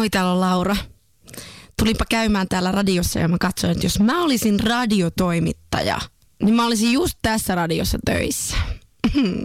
Moi, täällä on Laura. Tulinpa käymään täällä radiossa ja mä katsoin, että jos mä olisin radiotoimittaja, niin mä olisin just tässä radiossa töissä.